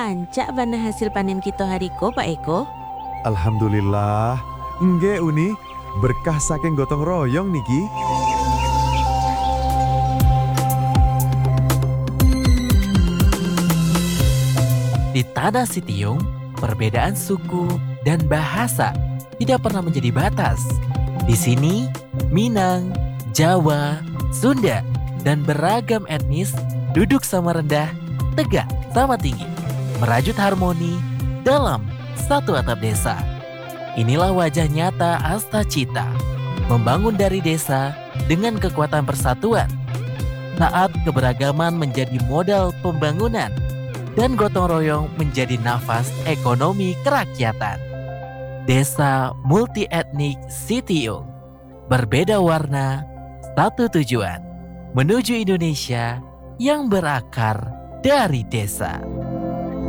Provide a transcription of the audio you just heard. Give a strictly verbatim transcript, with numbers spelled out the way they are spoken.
Lancak bana hasil panen kita hariko Pak Eko. Alhamdulillah. Nggih Uni, berkah saking gotong royong niki. Di tanah Sitiung, perbedaan suku dan bahasa tidak pernah menjadi batas. Di sini, Minang, Jawa, Sunda, dan beragam etnis duduk sama rendah, tegak sama tinggi, merajut harmoni dalam satu atap desa. Inilah wajah nyata Asta Cita, membangun dari desa dengan kekuatan persatuan. Saat keberagaman menjadi modal pembangunan, dan gotong royong menjadi nafas ekonomi kerakyatan. Desa multi etnik Sitiung, berbeda warna, satu tujuan, menuju Indonesia yang berakar dari desa.